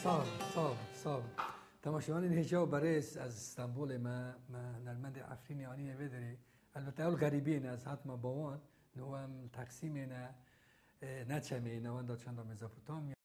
صاف تماشاگران نیجا برای از استانبول ما نرمند افرینی آنی نویدری البته اول غریبی نه از حتما باوان نوام تقسیم نه نچمی نوان دا چند مزاپوتامیا